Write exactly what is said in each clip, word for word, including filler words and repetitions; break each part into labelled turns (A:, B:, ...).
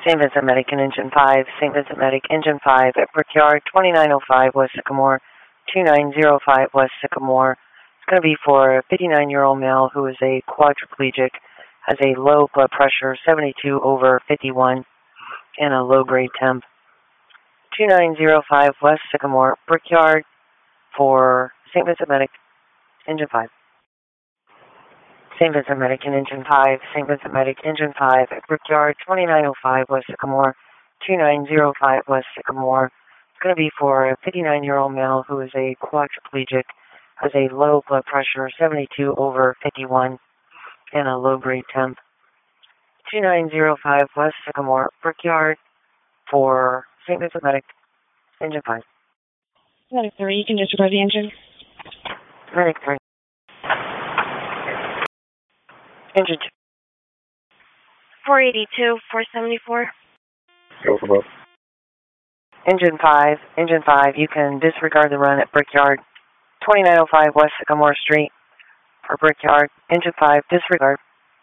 A: Saint Vincent Medic and Engine five, Saint Vincent Medic, Engine five at Brickyard, twenty-nine oh five West Sycamore, two nine zero five West Sycamore. It's going to be for a fifty-nine-year-old male who is a quadriplegic, has a low blood pressure, seventy-two over fifty-one, and a low-grade temp. two nine zero five West Sycamore, Brickyard for Saint Vincent Medic, Engine five. Saint Vincent Medic and Engine five, Saint Vincent Medic, Engine five at Brickyard, twenty-nine oh five West Sycamore, two nine zero five West Sycamore. It's going to be for a fifty-nine-year-old male who is a quadriplegic, has a low blood pressure, seventy-two over fifty-one, and a low-grade temp. two nine zero five West Sycamore, Brickyard for Saint Vincent Medic, Engine five.
B: Medic three, you can disregard the engine.
A: Medic three. Engine two.
C: four eighty-two, four seventy-four.
D: Go for both.
A: Engine five, Engine five, you can disregard the run at Brickyard, twenty-nine oh five West Sycamore Street for Brickyard. Engine five, disregard.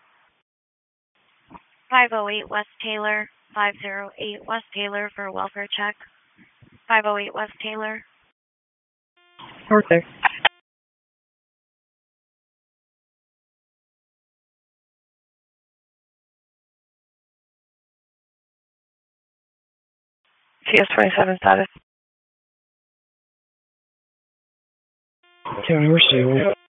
C: five oh eight West Taylor, five oh eight West Taylor for welfare check. five oh eight West Taylor.
B: Arthur.
A: T S twenty-seven status.
B: County, we're stable.